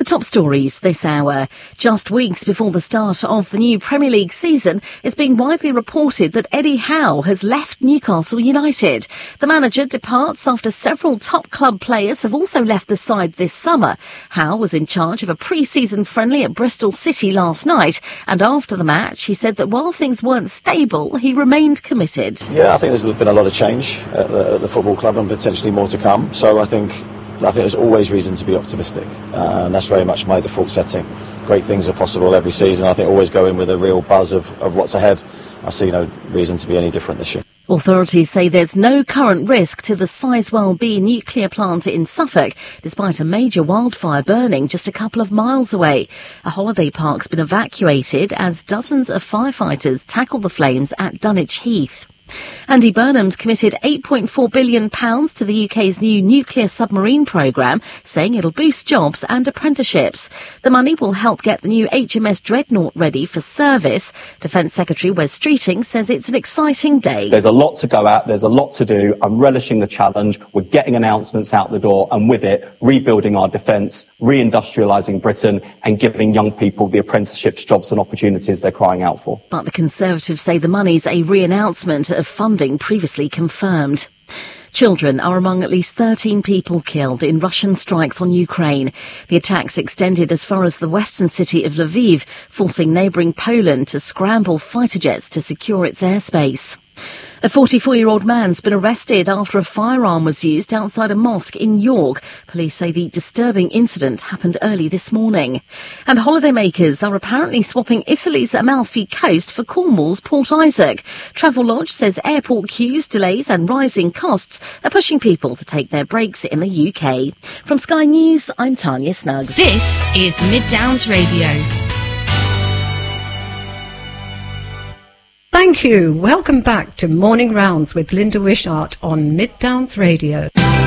top stories this hour. Just weeks before the start of the new Premier League season, it's been widely reported that Eddie Howe has left Newcastle United. The manager departs after several top club players have also left the side this summer. Howe was in charge of a pre-season friendly at Bristol City last night, and after the match he said that while things weren't stable, he remained committed. Yeah, I think there's been a lot of change at the football club and potentially more to come. So I think there's always reason to be optimistic, and that's very much my default setting. Great things are possible every season. I think always go in with a real buzz of what's ahead. I see no reason to be any different this year. Authorities say there's no current risk to the Sizewell B nuclear plant in Suffolk, despite a major wildfire burning just a couple of miles away. A holiday park's been evacuated as dozens of firefighters tackle the flames at Dunwich Heath. Andy Burnham's committed £8.4 billion to the UK's new nuclear submarine programme, saying it'll boost jobs and apprenticeships. The money will help get the new HMS Dreadnought ready for service. Defence Secretary Wes Streeting says it's an exciting day. There's a lot to go at, there's a lot to do. I'm relishing the challenge. We're getting announcements out the door, and with it, rebuilding our defence, reindustrialising Britain and giving young people the apprenticeships, jobs and opportunities they're crying out for. But the Conservatives say the money's a re-announcement of funding previously confirmed. Children are among at least 13 people killed in Russian strikes on Ukraine. The attacks extended as far as the western city of Lviv, forcing neighbouring Poland to scramble fighter jets to secure its airspace. A 44-year-old man's been arrested after a firearm was used outside a mosque in York. Police say the disturbing incident happened early this morning. And holidaymakers are apparently swapping Italy's Amalfi Coast for Cornwall's Port Isaac. Travelodge says airport queues, delays and rising costs are pushing people to take their breaks in the UK. From Sky News, I'm Tanya Snuggs. This is Mid Downs Radio. Thank you. Welcome back to Morning Rounds with Linda Wishart on Mid Downs Radio.